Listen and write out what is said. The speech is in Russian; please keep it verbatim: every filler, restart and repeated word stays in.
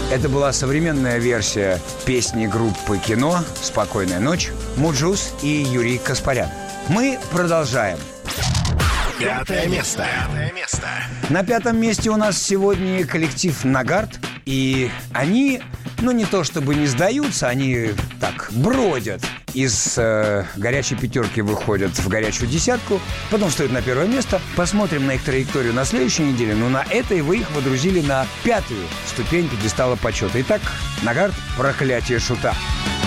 Это была современная версия песни группы «Кино» «Спокойная ночь», Муджус и Юрий Каспарян. Мы продолжаем. Пятое место. Пятое место. На пятом месте у нас сегодня коллектив «Нагарт». И они, ну не то чтобы не сдаются, они так бродят. Из э, горячей пятерки выходят в горячую десятку, потом встают на первое место. Посмотрим на их траекторию на следующей неделе. Но на этой вы их водрузили на пятую ступень пьедестала почета. Итак, «Нагарт. Проклятие шута».